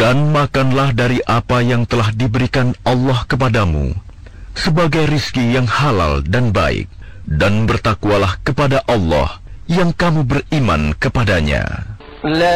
Dan makanlah dari apa yang telah diberikan Allah kepadamu sebagai rizki yang halal dan baik, dan bertakwalah kepada Allah yang kamu beriman kepadanya.